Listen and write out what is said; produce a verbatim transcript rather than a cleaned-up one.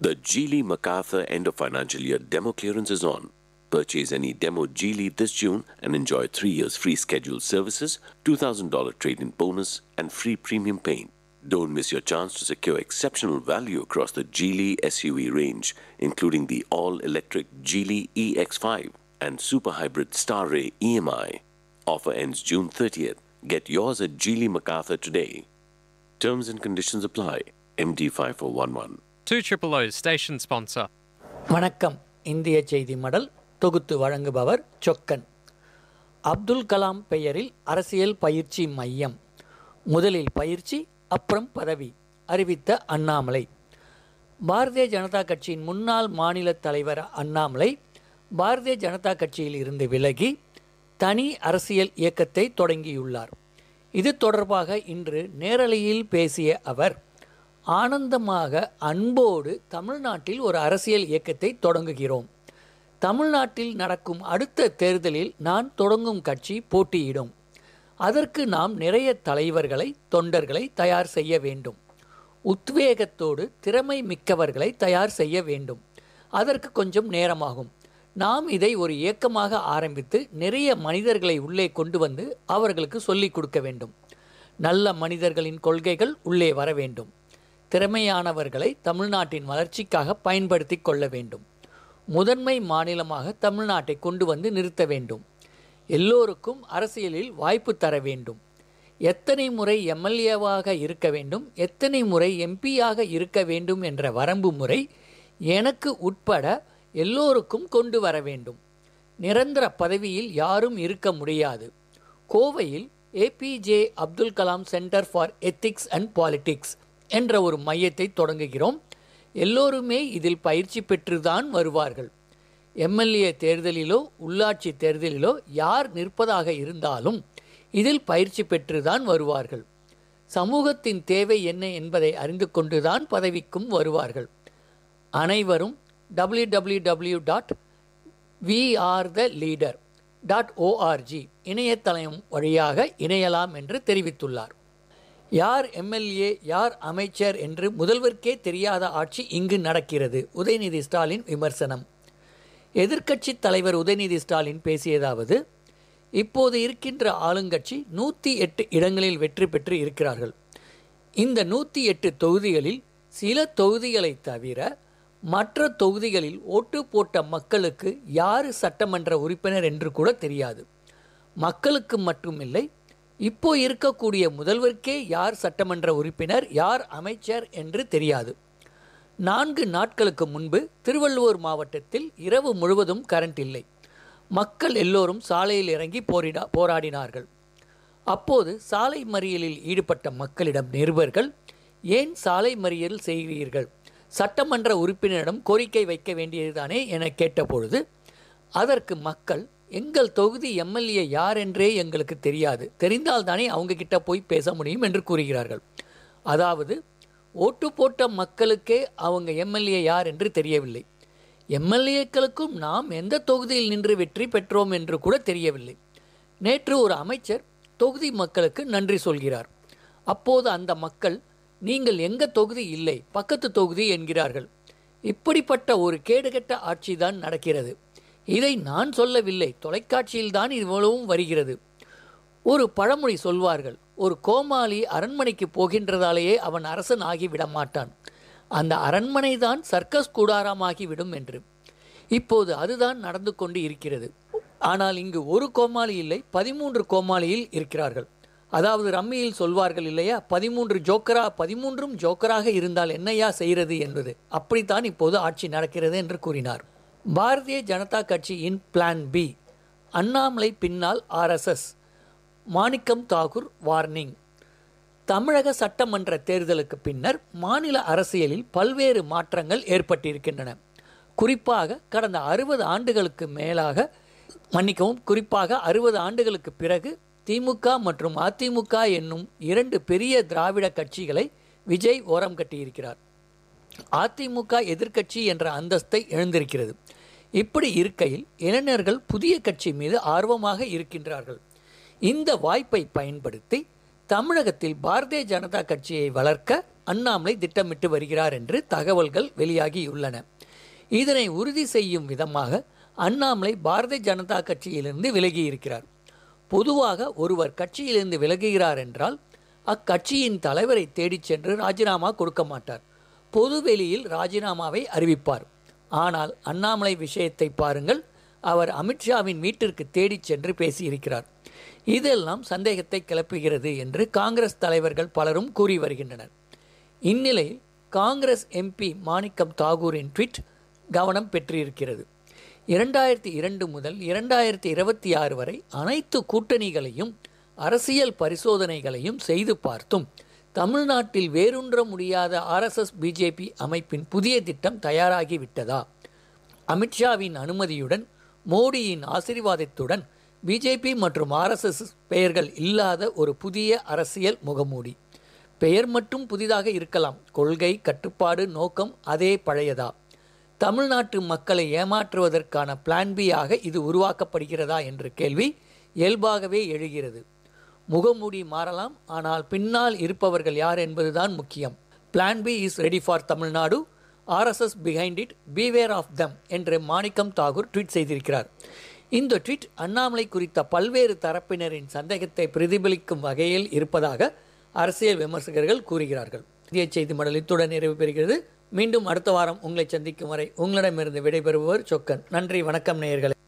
The Geely MacArthur end of financial year demo clearance is on. Purchase any demo Geely this June and enjoy three years free scheduled services, two thousand dollars trade-in bonus, and free premium paint. Don't miss your chance to secure exceptional value across the Geely S U V range, including the all-electric Geely E X five and super hybrid Star Ray E M I. Offer ends June thirtieth. Get yours at Geely MacArthur today. Terms and conditions apply. M D five four one one. two triple O station sponsor. வணக்கம். இந்திய செய்தி மடல் தொகுத்து வழங்குபவர் சொக்கன். அப்துல் கலாம் பெயரில் அரசியல் பயிற்சி மையம். முதலில் பயிற்சி, அப்புறம் பதவி அறிவித்த அண்ணாமலை. பாரதிய ஜனதா கட்சியின் முன்னாள் மாநில தலைவர் அண்ணாமலை பாரதிய ஜனதா கட்சியில் இருந்து விலகி தனி அரசியல் இயக்கத்தை தொடங்கியுள்ளார். இது தொடர்பாக இன்று நேரலையில் பேசிய அவர், ஆனந்தமாக அன்போடு தமிழ்நாட்டில் ஒரு அரசியல் இயக்கத்தை தொடங்குகிறோம். தமிழ்நாட்டில் நடக்கும் அடுத்த தேர்தலில் நான் தொடங்கும் கட்சி போட்டியிடும். அதற்கு நாம் நிறைய தலைவர்களை, தொண்டர்களை தயார் செய்ய வேண்டும். உத்வேகத்தோடு திறமை மிக்கவர்களை தயார் செய்ய வேண்டும். அதற்கு கொஞ்சம் நேரமாகும். நாம் இதை ஒரு இயக்கமாக ஆரம்பித்து நிறைய மனிதர்களை உள்ளே கொண்டு வந்து அவர்களுக்கு சொல்லிக் கொடுக்க வேண்டும். நல்ல மனிதர்களின் கொள்கைகள் உள்ளே வர வேண்டும். திறமையானவர்களை தமிழ்நாட்டின் வளர்ச்சிக்காக பயன்படுத்தி கொள்ள வேண்டும். முதன்மை மாநிலமாக தமிழ்நாட்டை கொண்டு வந்து நிறுத்த வேண்டும். எல்லோருக்கும் அரசியலில் வாய்ப்பு தர வேண்டும். எத்தனை முறை எம்எல்ஏவாக இருக்க வேண்டும், எத்தனை முறை எம்பியாக இருக்க வேண்டும் என்ற வரம்பு முறை எனக்கு உட்பட எல்லோருக்கும் கொண்டு வர வேண்டும். நிரந்தர பதவியில் யாரும் இருக்க முடியாது. கோவையில் APJ Abdul Kalam centre for ethics and politics என்ற ஒரு மையத்தை தொடங்குகிறோம். எல்லோருமே இதில் பயிற்சி பெற்றுதான் வருவார்கள். எம்எல்ஏ தேர்தலிலோ உள்ளாட்சி தேர்தலிலோ யார் நிற்பதாக இருந்தாலும் இதில் பயிற்சி பெற்றுதான் வருவார்கள். சமூகத்தின் தேவை என்ன என்பதை அறிந்து கொண்டுதான் பதவிக்கும் வருவார்கள். அனைவரும் W W W dot we are the leader dot O R G இணையதளம் வழியாக இணையலாம் என்று தெரிவித்துள்ளார். யார் எம்எல்ஏ, யார் அமைச்சர் என்று முதல்வருக்கே தெரியாத ஆட்சி இங்கு நடக்கிறது. உதயநிதி ஸ்டாலின் விமர்சனம். எதிர்க்கட்சி தலைவர் உதயநிதி ஸ்டாலின் பேசியதாவது, இப்போது இருக்கின்ற ஆளுங்கட்சி நூற்றி எட்டு இடங்களில் வெற்றி பெற்று இருக்கிறார்கள். இந்த நூற்றி எட்டு தொகுதிகளில் சில தொகுதிகளை தவிர மற்ற தொகுதிகளில் ஓட்டு போட்ட மக்களுக்கு யார் சட்டமன்ற உறுப்பினர் என்று கூட தெரியாது. மக்களுக்கு மட்டுமில்லை, இப்போ இருக்கக்கூடிய முதல்வருக்கே யார் சட்டமன்ற உறுப்பினர், யார் அமைச்சர் என்று தெரியாது. நான்கு நாட்களுக்கு முன்பு திருவள்ளுவர் மாவட்டத்தில் இரவு முழுவதும் கரண்ட் இல்லை. மக்கள் எல்லோரும் சாலையில் இறங்கி போரிடா போராடினார்கள். அப்போது சாலை மறியலில் ஈடுபட்ட மக்களிடம் நிருபர்கள், ஏன் சாலை மறியல் செய்கிறீர்கள், சட்டமன்ற உறுப்பினரிடம் கோரிக்கை வைக்க வேண்டியதுதானே என கேட்டபொழுது, அதற்கு மக்கள், எங்கள் தொகுதி எம்எல்ஏ யார் என்றே எங்களுக்கு தெரியாது, தெரிந்தால்தானே அவங்க கிட்ட போய் பேச முடியும் என்று கூறுகிறார்கள். அதாவது ஓட்டு போட்ட மக்களுக்கே அவங்க எம்எல்ஏ யார் என்று தெரியவில்லை. எம்எல்ஏக்களுக்கும் நாம் எந்த தொகுதியில் நின்று வெற்றி பெற்றோம் என்று கூட தெரியவில்லை. நேற்று ஒரு அமைச்சர் தொகுதி மக்களுக்கு நன்றி சொல்கிறார். அப்போது அந்த மக்கள், நீங்கள் எங்க தொகுதி இல்லை, பக்கத்து தொகுதி என்கிறார்கள். இப்படிப்பட்ட ஒரு கேடுகெட்ட ஆட்சிதான் நடக்கிறது. இதை நான் சொல்லவில்லை, தொலைக்காட்சியில்தான் இவ்வளவும் வருகிறது. ஒரு பழமொழி சொல்வார்கள், ஒரு கோமாளி அரண்மனைக்கு போகின்றதாலேயே அவன் அரசன் ஆகிவிட மாட்டான், அந்த அரண்மனை தான் சர்க்கஸ் கூடாரமாகிவிடும் என்று. இப்போது அதுதான் நடந்து கொண்டு இருக்கிறது. ஆனால் இங்கு ஒரு கோமாளி இல்லை, பதிமூன்று கோமாளியில் இருக்கிறார்கள். அதாவது ரம்மியில் சொல்வார்கள் இல்லையா, பதிமூன்று ஜோக்கரா பதிமூன்றும் ஜோக்கராக இருந்தால் என்னையா செய்கிறது என்பது, அப்படித்தான் இப்போது ஆட்சி நடக்கிறது என்று கூறினார். பாரதிய ஜனதா கட்சியின் பிளான் பி, அண்ணாமலை பின்னால் ஆர்எஸ்எஸ். மாணிக்கம் தாகூர் வார்னிங். தமிழக சட்டமன்ற தேர்தலுக்கு பின்னர் மாநில அரசியலில் பல்வேறு மாற்றங்கள் ஏற்பட்டிருக்கின்றன. குறிப்பாக கடந்த அறுபது ஆண்டுகளுக்கு மேலாக மன்னிக்கவும் குறிப்பாக அறுபது ஆண்டுகளுக்கு பிறகு திமுக மற்றும் அதிமுக என்னும் இரண்டு பெரிய திராவிட கட்சிகளை விஜய் ஓரம் கட்டியிருக்கிறார். அதிமுக எதிர்க்கட்சி என்ற அந்தஸ்தை இழந்திருக்கிறது. இப்படி இருக்கையில் இளைஞர்கள் புதிய கட்சி மீது ஆர்வமாக இருக்கின்றார்கள். இந்த வாய்ப்பை பயன்படுத்தி தமிழகத்தில் பாரதிய ஜனதா கட்சியை வளர்க்க அண்ணாமலை திட்டமிட்டு வருகிறார் என்று தகவல்கள் வெளியாகியுள்ளன. இதனை உறுதி செய்யும் விதமாக அண்ணாமலை பாரதிய ஜனதா கட்சியிலிருந்து விலகியிருக்கிறார். பொதுவாக ஒருவர் கட்சியிலிருந்து விலகுகிறார் என்றால் அக்கட்சியின் தலைவரை தேடிச் சென்று ராஜினாமா கொடுக்க மாட்டார். பொதுவெளியில் ராஜினாமாவை அறிவிப்பார். ஆனால் அண்ணாமலை விஷயத்தை பாருங்கள். அவர் அமித்ஷாவின் வீட்டிற்கு தேடிச் சென்று பேசியிருக்கிறார். இதெல்லாம் சந்தேகத்தை கிளப்புகிறது என்று காங்கிரஸ் தலைவர்கள் பலரும் கூறி வருகின்றனர். இந்நிலையில் காங்கிரஸ் எம்பி மாணிக்கம் தாகூரின் ட்வீட் கவனம் பெற்றிருக்கிறது. இரண்டாயிரத்தி இரண்டு முதல் இரண்டாயிரத்தி இருபத்தி ஆறு வரை அனைத்து கூட்டணிகளையும் அரசியல் பரிசோதனைகளையும் செய்து பார்த்தும் தமிழ்நாட்டில் வேரூன்ற முடியாத ஆர்எஸ்எஸ் பிஜேபி அமைப்பின் புதிய திட்டம் தயாராகிவிட்டதா? அமித்ஷாவின் அனுமதியுடன் மோடியின் ஆசீர்வாதத்துடன் பிஜேபி மற்றும் ஆர்எஸ்எஸ் பெயர்கள் இல்லாத ஒரு புதிய அரசியல் முகமூடி. பெயர் மட்டும் புதிதாக இருக்கலாம், கொள்கை கட்டுப்பாடு நோக்கம் அதே பழையதா? தமிழ்நாட்டு மக்களை ஏமாற்றுவதற்கான பிளான் பி ஆக இது உருவாக்கப்படுகிறதா என்ற கேள்வி இயல்பாகவே எழுகிறது. முகமூடி மாறலாம், ஆனால் பின்னால் இருப்பவர்கள் யார் என்பதுதான் முக்கியம். Plan B is ready for Tamil Nadu, RSS behind it, beware of them என்று மாணிக்கம் தாகூர் ட்வீட் செய்திருக்கிறார். இந்த ட்வீட் அண்ணாமலை குறித்த பல்வேறு தரப்பினரின் சந்தேகத்தை பிரதிபலிக்கும் வகையில் இருப்பதாக அரசியல் விமர்சகர்கள் கூறுகிறார்கள். இந்திய செய்தி மடல் இத்துடன் நிறைவு பெறுகிறது. மீண்டும் அடுத்த வாரம் உங்களை சந்திக்கும் வரை உங்களிடமிருந்து விடைபெறுபவர் சொக்கன். நன்றி, வணக்கம் நேயர்களே.